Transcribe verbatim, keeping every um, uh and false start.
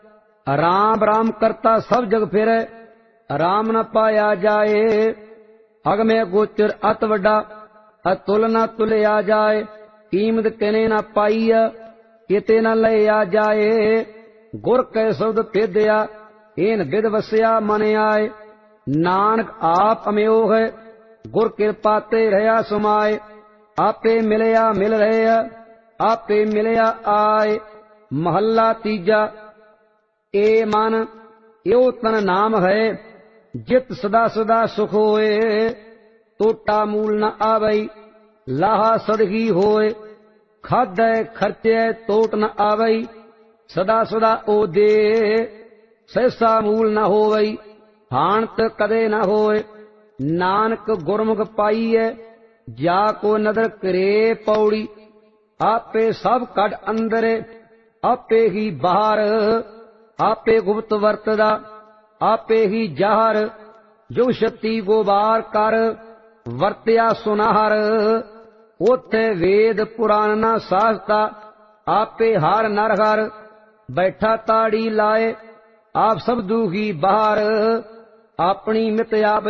राम राम करता सब जग फिरै, राम न पाया जाए। अगमे गोचर अत वड्डा, अतुल न तुलिया जाए। कीमत किने न पाई, किते न लिया जाए। गुर कै शब्द भेदया, एन विद वसिया मन आए। नानक आप अमयोग है, गुर कृपा ते रहा समाए। आपे मिलया मिल रहे, आपे मिलया आए। महला तीजा। ए मन यो तन नाम है, जित सदा सदा सुख होए। टोटा मूल न आवई, लाहा सदगी होए। खादै खर्चे टोट न आवई, सदा सदा ओ दे। सहसा मूल न होवई, हाणत कदे न होए। नानक गुरमुख पाईए, जाको नदर करे पौड़ी। आपे सब कड अंदर, आपे ही बाहर। आपे गुप्त वरतदा, आपे ही जाहर। जो शक्ति गोबार कर, वरत्या सुनाहर। ओथे वेद पुराण ना साहता, आपे हार नर हर। बैठा ताड़ी लाए, आप सब दुखी बाहर। अपनी मित आप